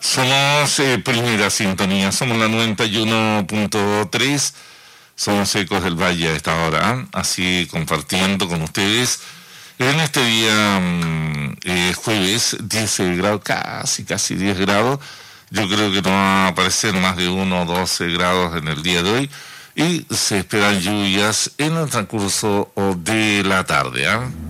Somos primera sintonía, somos la 91.3, somos Ecos del Valle a esta hora, así compartiendo con ustedes en este día jueves, 10 grados, casi 10 grados. Yo creo que no va a aparecer más de 1 o 12 grados en el día de hoy y se esperan lluvias en el transcurso de la tarde.